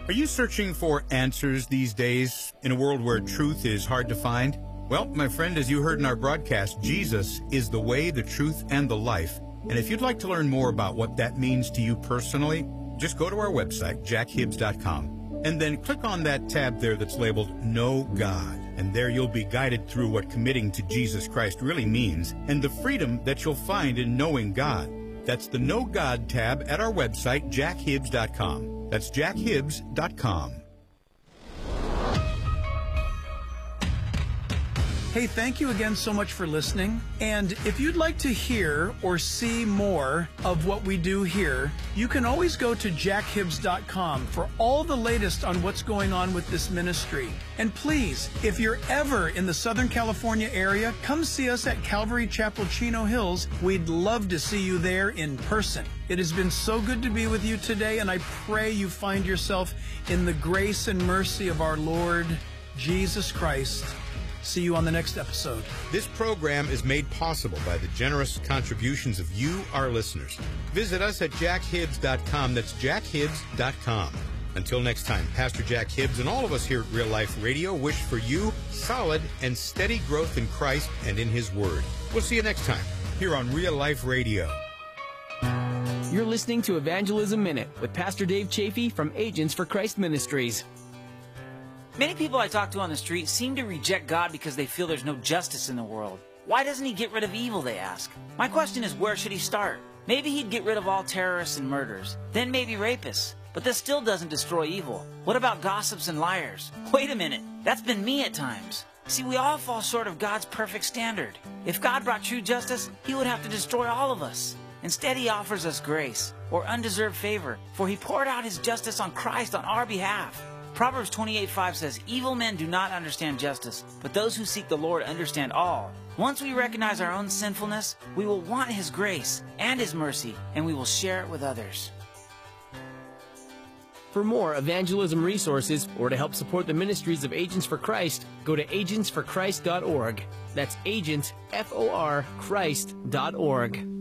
Are you searching for answers these days in a world where truth is hard to find? Well, my friend, as you heard in our broadcast, Jesus is the way, the truth, and the life. And if you'd like to learn more about what that means to you personally, just go to our website, jackhibbs.com, and then click on that tab there that's labeled Know God. And there you'll be guided through what committing to Jesus Christ really means and the freedom that you'll find in knowing God. That's the Know God tab at our website, jackhibbs.com. That's jackhibbs.com. Hey, thank you again so much for listening. And if you'd like to hear or see more of what we do here, you can always go to jackhibbs.com for all the latest on what's going on with this ministry. And please, if you're ever in the Southern California area, come see us at Calvary Chapel, Chino Hills. We'd love to see you there in person. It has been so good to be with you today, and I pray you find yourself in the grace and mercy of our Lord Jesus Christ. See you on the next episode. This program is made possible by the generous contributions of you, our listeners. Visit us at jackhibbs.com. That's jackhibbs.com. Until next time, Pastor Jack Hibbs and all of us here at Real Life Radio wish for you solid and steady growth in Christ and in His Word. We'll see you next time here on Real Life Radio. You're listening to Evangelism Minute with Pastor Dave Chafee from Agents for Christ Ministries. Many people I talk to on the street seem to reject God because they feel there's no justice in the world. Why doesn't He get rid of evil, they ask. My question is, where should He start? Maybe He'd get rid of all terrorists and murderers, then maybe rapists. But this still doesn't destroy evil. What about gossips and liars? Wait a minute, that's been me at times. See, we all fall short of God's perfect standard. If God brought true justice, He would have to destroy all of us. Instead, He offers us grace, or undeserved favor, for He poured out His justice on Christ on our behalf. Proverbs 28:5 says, "Evil men do not understand justice, but those who seek the Lord understand all." Once we recognize our own sinfulness, we will want His grace and His mercy, and we will share it with others. For more evangelism resources or to help support the ministries of Agents for Christ, go to agentsforchrist.org. That's agents, F-O-R, Christ.org.